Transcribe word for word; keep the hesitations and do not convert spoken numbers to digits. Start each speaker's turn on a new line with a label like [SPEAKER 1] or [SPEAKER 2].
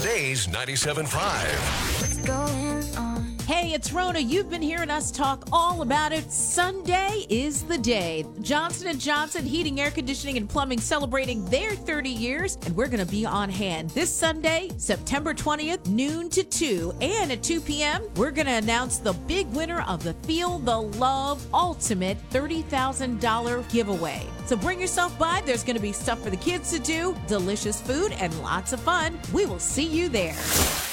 [SPEAKER 1] today's ninety-seven point five.
[SPEAKER 2] What's going on?
[SPEAKER 3] Hey, it's Rona. You've been hearing us talk all about it. Sunday is the day. Johnson and Johnson Heating, Air Conditioning, and Plumbing celebrating their thirty years, and we're going to be on hand this Sunday, September twentieth, noon to two. And at two p.m., we're going to announce the big winner of the Feel the Love Ultimate thirty thousand dollars giveaway. So bring yourself by. There's going to be stuff for the kids to do, delicious food, and lots of fun. We will see you there.